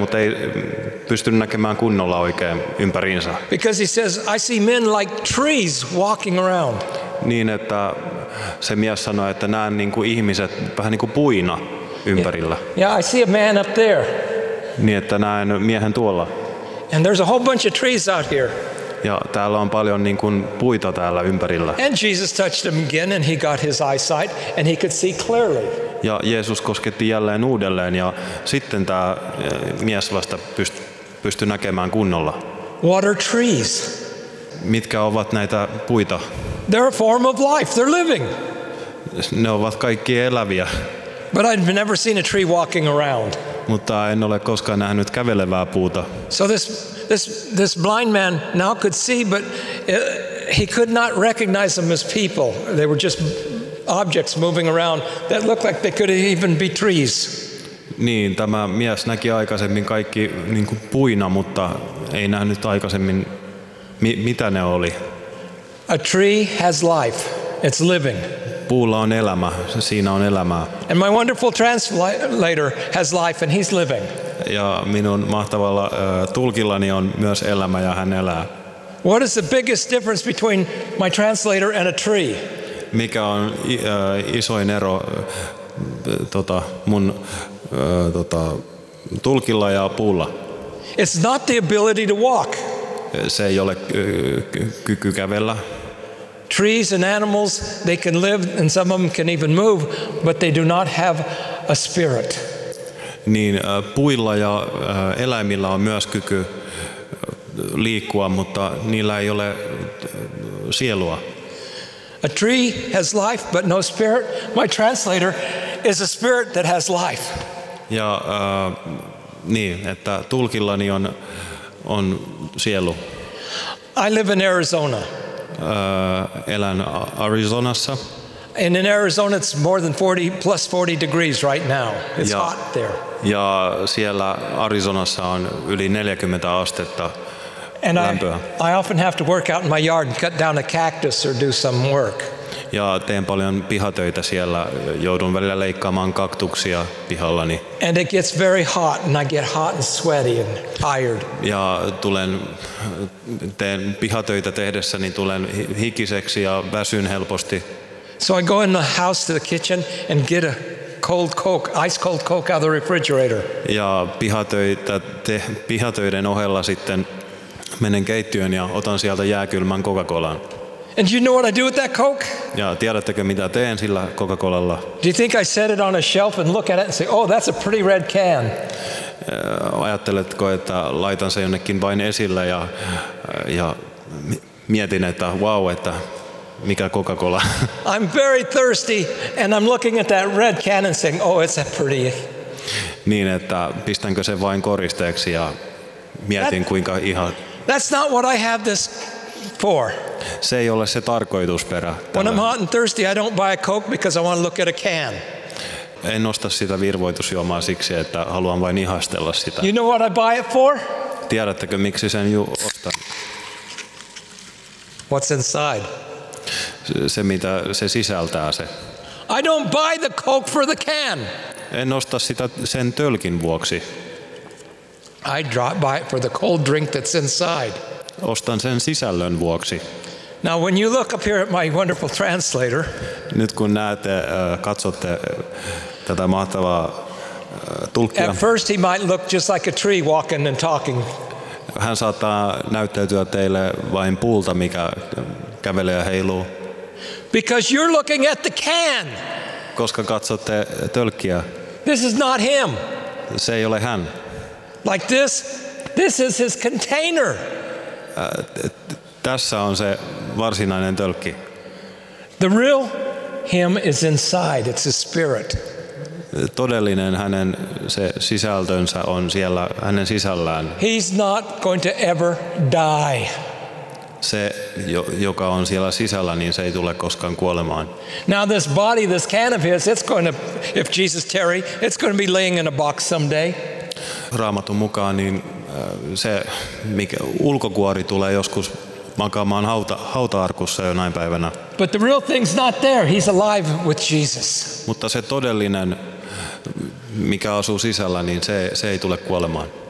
mutta ei pystynyt näkemään kunnolla oikein ympäriinsä. Because he says, I see men like trees walking around. Niin, että se mies sanoi, että näen niin kuin ihmiset vähän niin kuin puina ympärillä. Yeah, I see a man up there. Niin, että näen miehen tuolla. And there's a whole bunch of trees out here. Ja täällä on paljon niin kuin puita täällä ympärillä. And Jesus touched him again and he got his eyesight and he could see clearly. Ja Jeesus kosketti jälleen uudelleen ja sitten tämä mies vasta pystyi näkemään kunnolla. What are trees? Mitkä ovat näitä puita? They're a form of life. They're living. Ne ovat kaikki eläviä. But I've never seen a tree walking around. Mutta en ole koskaan nähnyt kävelevää puuta. So this blind man now could see, but he could not recognize them as people. They were just objects moving around that looked like they could even be trees. Niin, tämä mies näki aikaisemmin kaikki niin kuin puina, mutta ei nähnyt aikaisemmin, mitä ne oli. A tree has life. It's living. Puulla on elämä, siinä on elämää. And my wonderful translator has life and he's living. Ja minun mahtavalla tulkillani on myös elämä ja hän elää. What is the biggest difference between my translator and a tree? Mikä on isoin ero mun tulkilla ja puulla? It's not the ability to walk. Se ei ole kyky kävellä. Trees and animals, they can live and some of them can even move, but they do not have a spirit. Niin puilla ja eläimillä on myös kyky liikkua, mutta niillä ei ole sielua. A tree has life but no spirit. My translator is a spirit that has life. Ja niin, että tulkillani on sielu. I live in Arizona. Elän Arizonassa. And in Arizona it's more than 40 degrees right now. It's hot there. Ja siellä Arizonassa on yli 40 astetta lämpöä. I often have to work out in my yard and cut down a cactus or do some work. Ja teen paljon pihatöitä siellä. Joudun välillä leikkaamaan kaktuksia pihallani. And it gets very hot and I get hot and sweaty and tired. Ja teen pihatöitä tehdessäni tulen hikiseksi ja väsyn helposti. So I go in the house to the kitchen and get a cold Coke, ice cold Coke out of the refrigerator. Ja pihatöiden ohella sitten menen keittiöön ja otan sieltä jääkylmän Coca-Colan. And do you know what I do with that Coke? Ja tiedättekö mitä teen sillä Coca-Colalla? Do you think I set it on a shelf and look at it and say, oh, that's a pretty red can? Ajatteletko, että laitan se jonnekin vain esille ja mietin, että wow, että mikä Coca-Cola. I'm very thirsty and I'm looking at that red can and saying, oh, it's a pretty. Niin, että pistänkö se vain koristeeksi ja mietin kuinka ihan. That's not what I have this for. Se ei ole se tarkoitusperä. When I'm hot and thirsty, I don't buy a Coke because I want to look at a can. En osta sitä virvoitusjuomaa siksi, että haluan vain ihastella sitä. You know what I buy it for? Tiedättekö, miksi sen ostan? What's inside? Se, mitä se sisältää se. I don't buy the Coke for the can. En osta sitä sen tölkin vuoksi. I buy it for the cold drink that's inside. Ostan sen sisällön vuoksi. Now when you look up here at my wonderful translator, nyt kun katsotte tätä mahtavaa tulkkia. At first he might look just like a tree walking and talking. Hän saattaa näyttäytyä teille vain puulta, mikä kävelee ja heiluu. Because you're looking at the can. Koska katsotte tölkkiä. This is not him. Se ei ole hän. Like this is his container. Tässä on se varsinainen tölkki. The real him is inside. It's his spirit. Todellinen hänen se sisältönsä on siellä hänen sisällään. He's not going to ever die. Se, joka on siellä sisällä, niin se ei tule koskaan kuolemaan. Now this body, this can of his, it's going to, if Jesus tarry, it's going to be laying in a box someday. Raamatun mukaan niin se mikä ulkokuori tulee joskus makaamaan hauta-arkussa jonain päivänä. But the real thing's not there. He's alive with Jesus. Mutta se todellinen, mikä asuu sisällä, niin se ei tule kuolemaan.